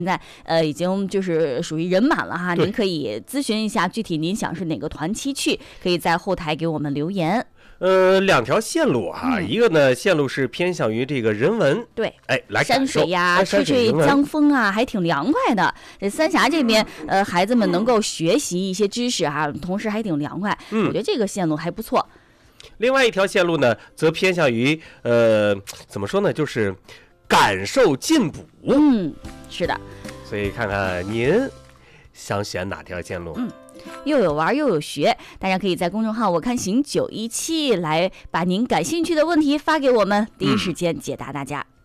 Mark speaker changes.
Speaker 1: 现在已经就是属于人满了哈，您可以咨询一下具体您想是哪个团期去，可以在后台给我们留言。
Speaker 2: 两条线路哈，一个呢线路是偏向于这个人文，
Speaker 1: 对，
Speaker 2: 来
Speaker 1: 山水呀，吹吹江风啊，还挺凉快的。这三峡这边，孩子们能够学习一些知识哈，同时还挺凉快。我觉得这个线路还不错。
Speaker 2: 另外一条线路呢，则偏向于怎么说呢，就是感受进补。
Speaker 1: 是的。
Speaker 2: 所以看看您想选哪条线路？
Speaker 1: 又有玩又有学，大家可以在公众号我看行917来把您感兴趣的问题发给我们，第一时间解答大家。